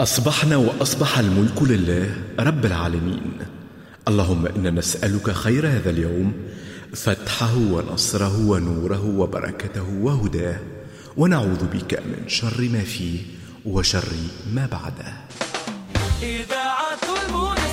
أصبحنا وأصبح الملك لله رب العالمين. اللهم إنا نسألك خير هذا اليوم، فتحه ونصره ونوره وبركته وهداه، ونعوذ بك من شر ما فيه وشر ما بعده. إذاعة المنسبين.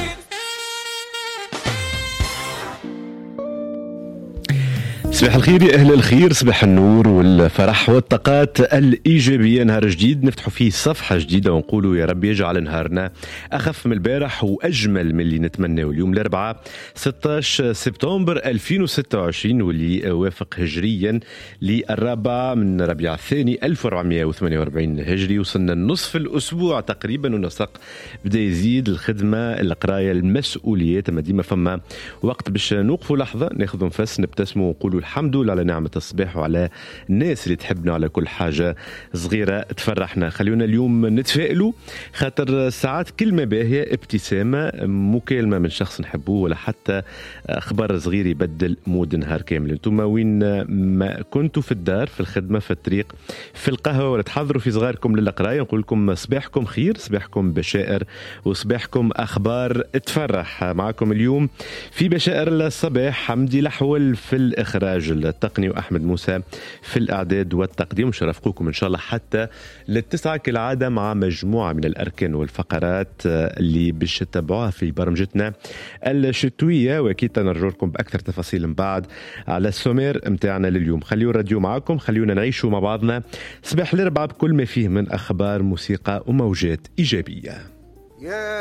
صباح الخير يا أهل الخير، صباح النور والفرح والطاقات الإيجابية. نهار جديد نفتحوا فيه صفحة جديدة ونقولوا يا رب يجعل نهارنا أخف من البارح وأجمل من اللي نتمناه. اليوم الأربعاء 16 سبتمبر 2026 واللي وافق هجريا للرابع من ربيع الثاني 1448 هجري. وصلنا النصف الأسبوع تقريبا ونسق بدأ يزيد الخدمة، القراية، المسؤوليات. أما ديما فما وقت باش نوقفوا لحظة ناخذ نفس نبتسموا ونقولوا الحمد لله على نعمة الصباح وعلى الناس اللي تحبنا، على كل حاجة صغيرة تفرحنا. خلونا اليوم نتفائلوا، خاطر ساعات كلمة باهية، ابتسامة، مكالمة من شخص نحبوه، ولا حتى خبر صغير يبدل مود نهار كامل. انتم وين ما كنتوا، في الدار، في الخدمة، في الطريق، في القهوة، ولا تحضروا في صغاركم للقراية، نقول لكم صباحكم خير، صباحكم بشائر وصباحكم أخبار تفرح. معكم اليوم في بشائر الصباح حمدي لحول في الإخراج التقني، وأحمد موسى في الإعداد والتقديم. شرفقوكم إن شاء الله حتى للتسعة كالعادة مع مجموعة من الأركان والفقرات اللي باش تتابعوها في برمجتنا الشتوية، وأكيد نرجو لكم بأكثر تفاصيل من بعد على السومير متاعنا لليوم. خليوا الراديو معكم، خليونا نعيشوا مع بعضنا صباح الأربعاء بكل ما فيه من أخبار، موسيقى وموجات إيجابية.